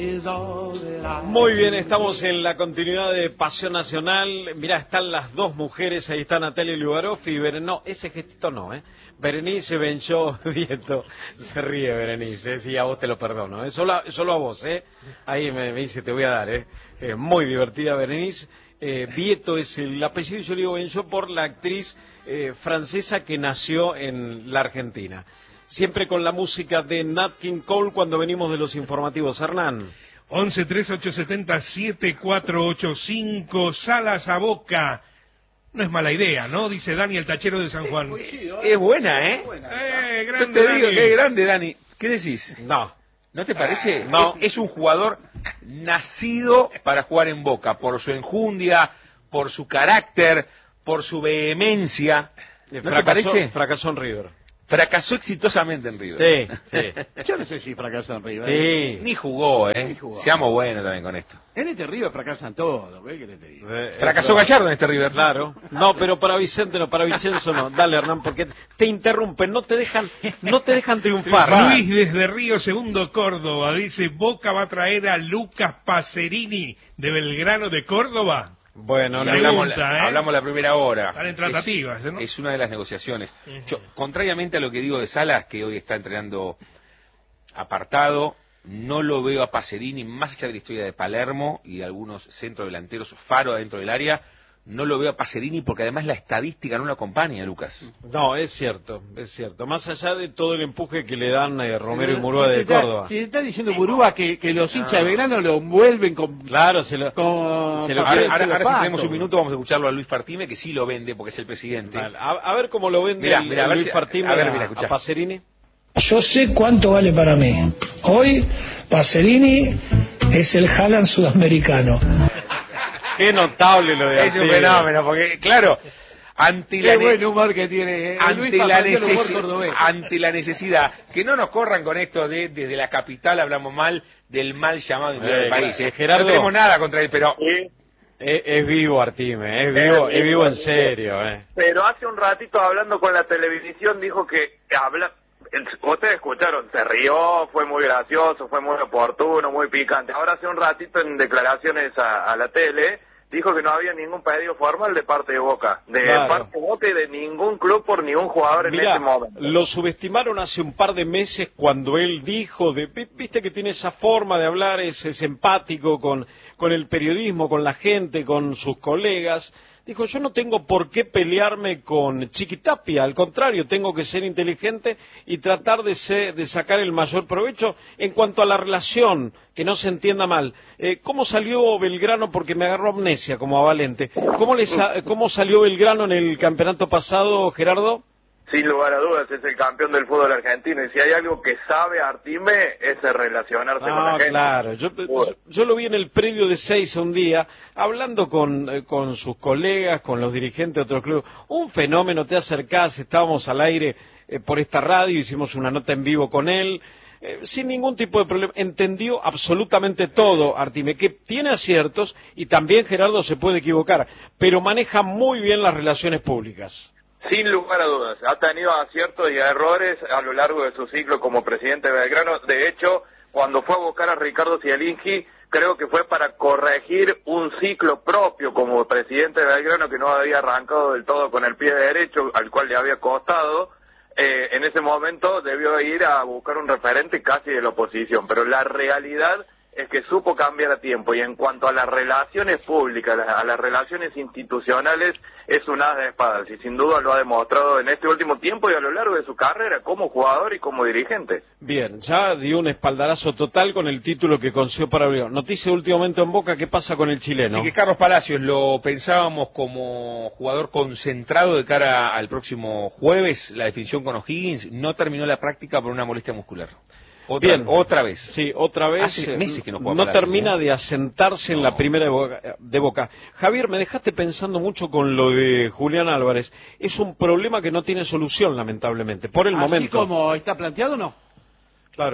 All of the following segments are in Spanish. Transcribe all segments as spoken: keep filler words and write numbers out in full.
Muy bien, estamos en la continuidad de Pasión Nacional. Mirá, están las dos mujeres, ahí está Natalia Lugarov y Berenice. No, ese gestito no, ¿eh? Berenice Benchó Vieto. Se ríe Berenice, ¿eh? Sí, a vos te lo perdono, ¿eh? Solo, solo a vos, ¿eh? Ahí me, me dice, te voy a dar, ¿eh? Eh, muy divertida Berenice. Eh, Vieto es el apellido, yo le digo Benchó por la actriz eh, francesa que nació en la Argentina. Siempre con la música de Nat King Cole cuando venimos de los informativos. Hernán. once tres ocho siete cero siete cuatro ocho cinco, Salas a Boca. No es mala idea, ¿no? Dice Dani, el tachero de San Juan. Es buena, ¿eh? Eh, grande, Yo te digo Dani. que es grande, Dani. ¿Qué decís? No. ¿No te parece? No. Es, es un jugador nacido para jugar en Boca, por su enjundia, por su carácter, por su vehemencia. ¿No fracasó, te parece? Fracasó en River. Fracasó exitosamente en River. Sí, sí. Yo no sé si fracasó en River. Sí. Ni jugó, ¿eh? Ni jugó. Seamos buenos también con esto. En este River fracasan todos, ¿ves? ¿Qué le te digo? Eh, Fracasó eh, Gallardo en este River. Claro. No, pero para Vicente no, para Vicenzo no. Dale, Hernán, porque te interrumpen, no te dejan, no te dejan triunfar. Luis desde Río Segundo, Córdoba, dice, Boca va a traer a Lucas Pacerini de Belgrano de Córdoba. Bueno, Y no hablamos, gusta, la, ¿eh? hablamos la primera hora. Están en tratativas, es, ¿no? es una de las negociaciones. Yo, contrariamente a lo que digo de Salas, que hoy está entrenando apartado, no lo veo a Pacerini, más allá de la historia de Palermo y de algunos centrodelanteros, Faro adentro del área, no lo veo a Pacerini porque además la estadística no lo acompaña, Lucas. No, es cierto, es cierto. Más allá de todo el empuje que le dan eh, Romero y Murúa Si de te está- Córdoba. Si te está diciendo Murúa que, que los hinchas de Belgrano lo envuelven con... Claro, se lo, con se lo Ahora, quiere- ahora, los ahora si tenemos patos. un minuto vamos a escucharlo a Luis Partime, que sí lo vende porque es el presidente. Vale, A, a ver cómo lo vende Mirá, el, mirá, a el ver Luis si- Partime a ver, a, mirá, a escuchá. Pacerini. Yo sé cuánto vale para mí. Hoy, Pacerini es el Haaland sudamericano. Qué notable lo de Es un Artigas. fenómeno, porque claro, ante la, Qué ne- buen humor que tiene. eh. Luis ante, la aprendió el humor necesi- cordobés. ante la necesidad, que no nos corran con esto de desde la capital hablamos mal del mal llamado interior Eh, del país. eh, eh. Gerardo. No tenemos nada contra él, pero Es, es vivo Artime, es vivo, es vivo en serio. Eh. Pero hace un ratito hablando con la televisión dijo que habla, el- ustedes escucharon, se rió, fue muy gracioso, fue muy oportuno, muy picante. Ahora hace un ratito en declaraciones a, a la tele dijo que no había ningún pedido formal de parte de Boca, de Claro. parte de Boca y de ningún club por ningún jugador en Mirá, este momento. lo subestimaron hace un par de meses cuando él dijo, de, vi- viste que tiene esa forma de hablar, es, es empático con, con el periodismo, con la gente, con sus colegas. Dijo, yo no tengo por qué pelearme con Chiquitapia, al contrario, tengo que ser inteligente y tratar de, ser, de sacar el mayor provecho en cuanto a la relación, que no se entienda mal. Eh, ¿Cómo salió Belgrano? Porque me agarró amnesia como a Valente. ¿Cómo, le sa- ¿Cómo salió Belgrano en el campeonato pasado, Gerardo? Sin lugar a dudas es el campeón del fútbol argentino y si hay algo que sabe Artime es el relacionarse con la Ah, gente. claro. Yo, yo, yo lo vi en el predio de Seiza un día, hablando con, eh, con sus colegas, con los dirigentes de otro club. Un fenómeno, te acercás, estábamos al aire eh, por esta radio, hicimos una nota en vivo con él, eh, sin ningún tipo de problema. Entendió absolutamente todo, Artime, que tiene aciertos y también Gerardo se puede equivocar, pero maneja muy bien las relaciones públicas. Sin lugar a dudas, ha tenido aciertos y errores a lo largo de su ciclo como presidente de Belgrano. De hecho, cuando fue a buscar a Ricardo Zielinski, creo que fue para corregir un ciclo propio como presidente de Belgrano que no había arrancado del todo con el pie derecho, al cual le había costado. Eh, en ese momento debió ir a buscar un referente casi de la oposición, pero la realidad es que supo cambiar a tiempo y en cuanto a las relaciones públicas, a las relaciones institucionales, es un as de espadas y sin duda lo ha demostrado en este último tiempo y a lo largo de su carrera como jugador y como dirigente. Bien, ya dio un espaldarazo total con el título que consiguió para Belgrano. Noticia de último momento en Boca, ¿qué pasa con el chileno? así que Carlos Palacios lo pensábamos como jugador concentrado de cara al próximo jueves, la definición con O'Higgins, no terminó la práctica por una molestia muscular. Otra, Bien. otra vez. Sí, otra vez. Hace eh, meses que no juega no Palacios, termina ¿eh? de asentarse en No. la primera de Boca, de Boca. Javier, me dejaste pensando mucho con lo de Julián Álvarez. Es un problema que no tiene solución, lamentablemente, por el Así momento. como está planteado, no. Claro.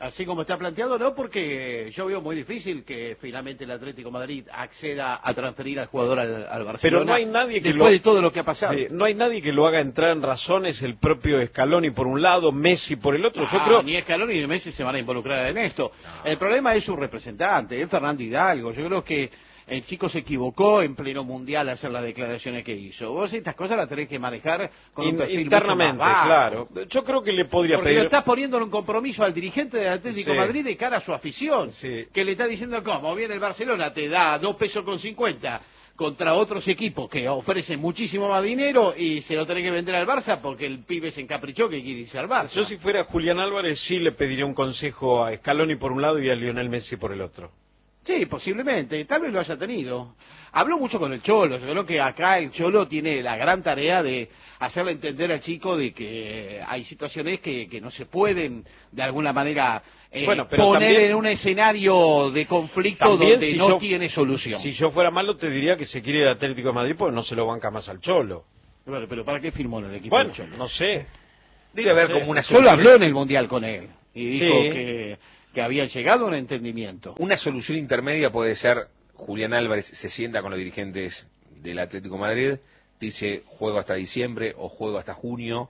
Así como está planteado, no, porque yo veo muy difícil que finalmente el Atlético de Madrid acceda a transferir al jugador al, al Barcelona. Pero no hay nadie que después lo... de todo lo que ha pasado. Sí, no hay nadie que lo haga entrar en razones, el propio Scaloni por un lado, Messi por el otro. Yo Ah, creo... ni Scaloni ni Messi se van a involucrar en esto. No. El problema es su representante, es Fernando Hidalgo. Yo creo que el chico se equivocó en pleno mundial al hacer las declaraciones que hizo. Vos estas cosas las tenés que manejar con un perfil internamente, mucho más bajo. Claro. Yo creo que le podría Porque pedir... lo estás poniendo en un compromiso al dirigente del Atlético de Sí. Madrid de cara a su afición. Sí. Que le está diciendo, ¿cómo? Viene el Barcelona, te da dos pesos con cincuenta contra otros equipos que ofrecen muchísimo más dinero y se lo tenés que vender al Barça porque el pibe se encaprichó que quiere irse al Barça. Yo si fuera Julián Álvarez sí le pediría un consejo a Scaloni por un lado y a Lionel Messi por el otro. Sí, posiblemente, tal vez lo haya tenido. Habló mucho con el Cholo, yo creo que acá el Cholo tiene la gran tarea de hacerle entender al chico de que hay situaciones que, que no se pueden de alguna manera eh, bueno, pero poner también, en un escenario de conflicto también, donde si no yo, tiene solución. Si yo fuera malo te diría que se quiere ir al Atlético de Madrid porque no se lo banca más al Cholo. Bueno, pero ¿para qué firmó en el equipo Bueno, del Cholo? no sé. Debe haber Sí. como una Cholo solución. habló en el Mundial con él y dijo Sí. que, que habían llegado a un entendimiento. Una solución intermedia puede ser, Julián Álvarez se sienta con los dirigentes del Atlético de Madrid, dice juego hasta diciembre o juego hasta junio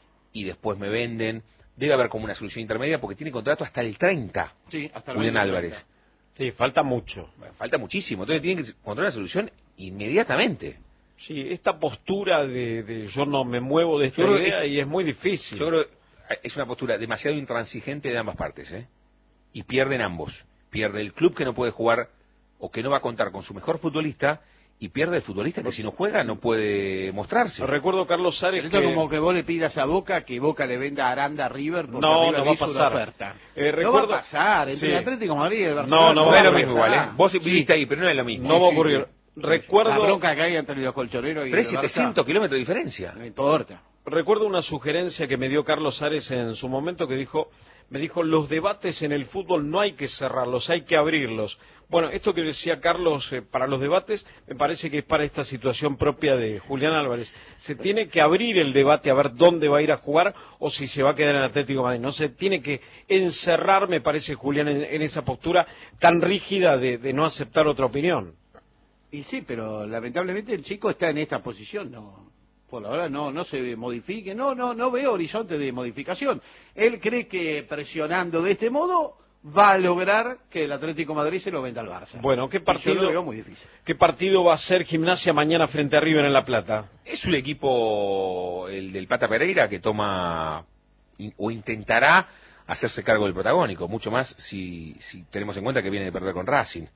y después me venden. Debe haber como una solución intermedia porque tiene contrato hasta el treinta, Sí, hasta el Julián veinte Álvarez. Sí, falta mucho. Bueno, falta muchísimo, entonces tiene que encontrar una solución inmediatamente. Sí, esta postura de, de yo no me muevo de esta Yo creo idea es- y es muy difícil. Yo creo que es una postura demasiado intransigente de ambas partes, ¿eh? Y pierden ambos. Pierde el club que no puede jugar o que no va a contar con su mejor futbolista y pierde el futbolista que si no juega no puede mostrarse. Recuerdo Carlos Sares Esto que... es como que vos le pidas a Boca que Boca le venda a Aranda a River porque No, River no va a hizo pasar. una oferta. Eh, No recuerdo- va a pasar, entre Sí. el Atlético de Madrid y el Barcelona. No, no No va es a lo mismo pasar. igual, ¿eh? Vos viviste ahí, pero no es lo mismo. No va a sí, ocurrir. sí. Recuerdo... La bronca que hay entre los colchoneros y Pero el es Barça, setecientos kilómetros de diferencia. no importa. Recuerdo una sugerencia que me dio Carlos Ares en su momento que dijo, me dijo, los debates en el fútbol no hay que cerrarlos, hay que abrirlos. Bueno, esto que decía Carlos eh, para los debates, me parece que es para esta situación propia de Julián Álvarez. Se tiene que abrir el debate a ver dónde va a ir a jugar o si se va a quedar en Atlético de Madrid. No se tiene que encerrar, me parece, Julián, en, en esa postura tan rígida de, de no aceptar otra opinión. Y sí, pero lamentablemente el chico está en esta posición, no, por ahora no, no se modifique, no, no, no veo horizonte de modificación. Él cree que presionando de este modo va a lograr que el Atlético de Madrid se lo venda al Barça. Bueno, ¿qué Y yo partido, lo veo muy difícil. ¿qué partido va a ser Gimnasia mañana frente a River en La Plata? Es un equipo, el del Pata Pereira, que toma in- o intentará hacerse cargo del protagónico, mucho más si, si tenemos en cuenta que viene de perder con Racing.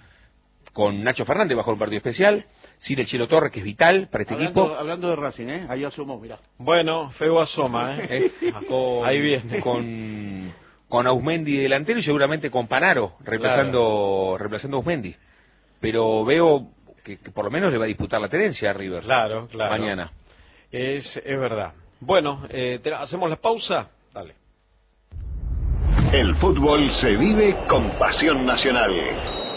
Con Nacho Fernández bajo un partido especial, sin el Chelo Torres, que es vital para este Hablando, equipo. hablando de Racing, ¿eh? Ahí asomó, mirá. Bueno, feo asoma, ¿eh? Eh, con, Ahí viene. Con, con Ausmendi delantero y seguramente con Panaro reemplazando, reemplazando a Ausmendi. Pero veo que, que por lo menos le va a disputar la tenencia a River. Claro, claro. Mañana. Es, es verdad. Bueno, eh, te- ¿hacemos la pausa? Dale. El fútbol se vive con pasión nacional.